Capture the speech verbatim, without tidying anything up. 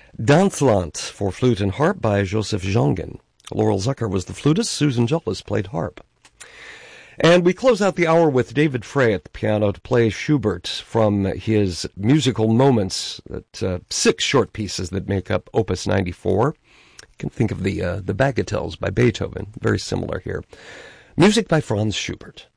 Dansland for flute and harp by Joseph Jongen. Laurel Zucker was the flutist. Susan Gillis played harp. And we close out the hour with David Frey at the piano to play Schubert from his musical moments, that, uh, six short pieces that make up Opus ninety-four. You can think of the uh, the Bagatelles by Beethoven, very similar here. Music by Franz Schubert.